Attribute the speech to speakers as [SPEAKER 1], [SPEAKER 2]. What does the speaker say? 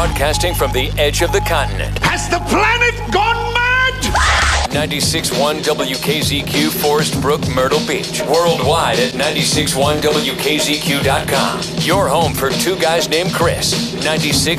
[SPEAKER 1] Broadcasting from the edge of the continent.
[SPEAKER 2] Has the planet gone mad?
[SPEAKER 1] 96.1 WKZQ, Forest Brook, Myrtle Beach. Worldwide at 96.1WKZQ.com. Your home for two guys named Chris. 96.1